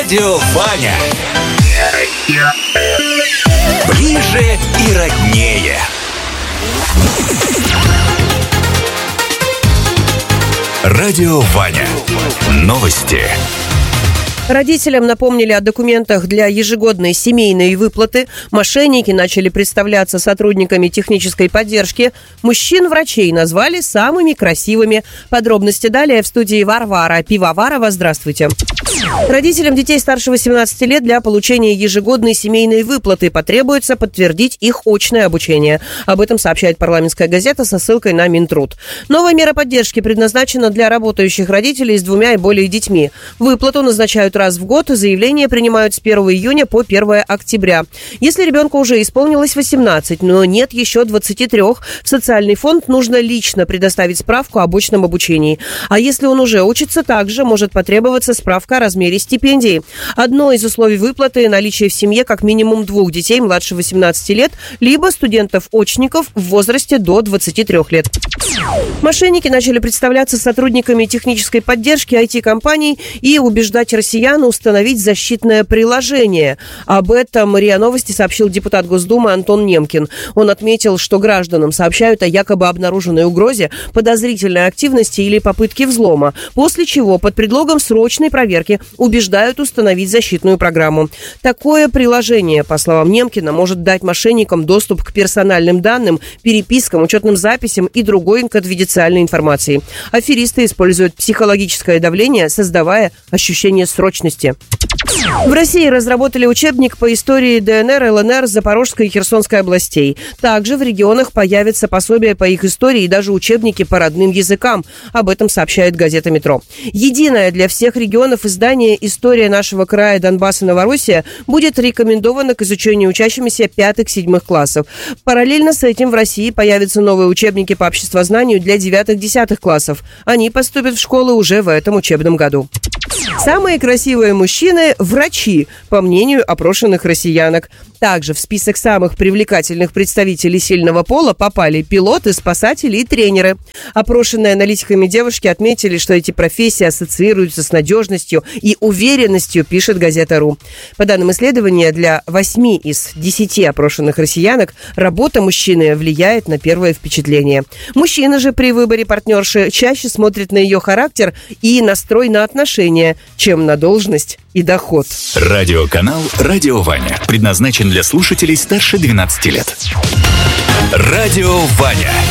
Радио Ваня. Ближе и роднее. Радио Ваня. Новости. Родителям напомнили о документах для ежегодной семейной выплаты. Мошенники начали представляться сотрудниками технической поддержки. Мужчин-врачей назвали самыми красивыми. Подробности далее в студии Варвара Пивоварова. Здравствуйте. Родителям детей старше 18 лет для получения ежегодной семейной выплаты потребуется подтвердить их очное обучение. Об этом сообщает парламентская газета со ссылкой на Минтруд. Новая мера поддержки предназначена для работающих родителей с 2 и более детьми. Выплату назначают раз в год, заявления принимают с 1 июня по 1 октября. Если ребенку уже исполнилось 18, но нет еще 23, в социальный фонд нужно лично предоставить справку об очном обучении. А если он уже учится, также может потребоваться справка о размере стипендии. Одно из условий выплаты – наличие в семье как минимум 2 детей младше 18 лет, либо студентов-очников в возрасте до 23 лет. Мошенники начали представляться сотрудниками технической поддержки IT-компаний и убеждать россиян установить защитное приложение. Об этом РИА Новости сообщил депутат Госдумы Антон Немкин. Он отметил, что гражданам сообщают о якобы обнаруженной угрозе, подозрительной активности или попытке взлома, после чего под предлогом срочной проверки убеждают установить защитную программу. Такое приложение, по словам Немкина, может дать мошенникам доступ к персональным данным, перепискам, учетным записям и другой конфиденциальной информации. Аферисты используют психологическое давление, создавая ощущение срочности. В России разработали учебник по истории ДНР, ЛНР, Запорожской и Херсонской областей. Также в регионах появятся пособия по их истории и даже учебники по родным языкам. Об этом сообщает газета «Метро». Единое для всех регионов издание «История нашего края, Донбасса, Новороссия» будет рекомендовано к изучению учащимися 5-7 классов. Параллельно с этим в России появятся новые учебники по обществознанию для 9-10 классов. Они поступят в школы уже в этом учебном году. Самые красивые мужчины – врачи, по мнению опрошенных россиянок. Также в список самых привлекательных представителей сильного пола попали пилоты, спасатели и тренеры. Опрошенные аналитиками девушки отметили, что эти профессии ассоциируются с надежностью и уверенностью, пишет газета «Ру». По данным исследования, для 8 из 10 опрошенных россиянок работа мужчины влияет на первое впечатление. Мужчина же при выборе партнерши чаще смотрит на ее характер и настрой на отношения, чем на должность и доход. Радиоканал «Радио Ваня» предназначен для слушателей старше 12 лет. Радио Ваня.